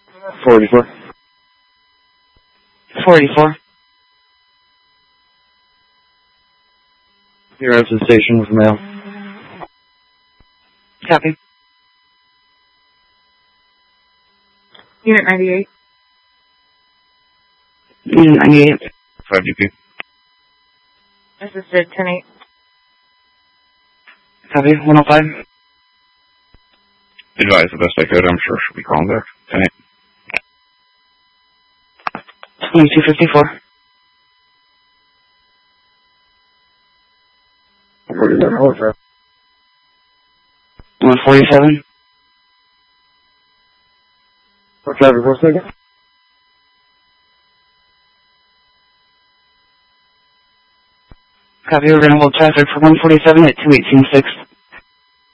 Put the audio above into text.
484. 484. You're at the station with mail. Copy. Unit 98. Unit 98. 5DP. Assisted 10-8. Copy. 105. Advise the best I could. I'm sure she'll be calling back. 10-8. 2254. 147. What's that report second? Copy. We're going to hold traffic for 147 at 218.6.